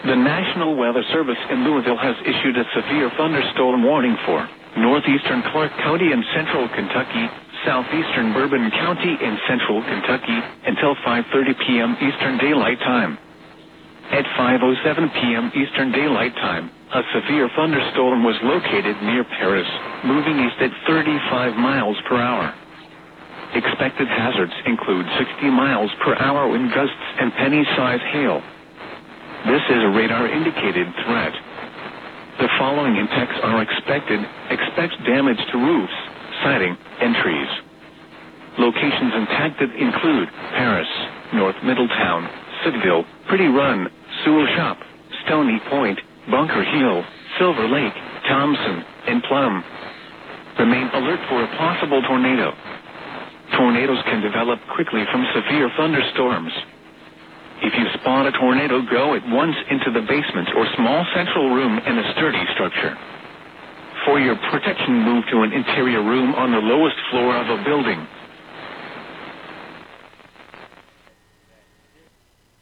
The National Weather Service in Louisville has issued a severe thunderstorm warning for northeastern Clark County and central Kentucky, southeastern Bourbon County in central Kentucky, until 5:30 p.m. Eastern Daylight Time. At 5:07 p.m. Eastern Daylight Time, a severe thunderstorm was located near Paris, moving east at 35 miles per hour. Expected hazards include 60 miles per hour wind gusts and penny-size hail. This is a radar-indicated threat. The following impacts are expected. Expect damage to roofs, siding, and trees. Locations impacted include Paris, North Middletown, Sidville, Pretty Run, Sewell Shop, Stony Point, Bunker Hill, Silver Lake, Thompson, and Plum. Remain alert for a possible tornado. Tornadoes can develop quickly from severe thunderstorms. If you spot a tornado, go at once into the basement or small central room in a sturdy structure. For your protection, move to an interior room on the lowest floor of a building.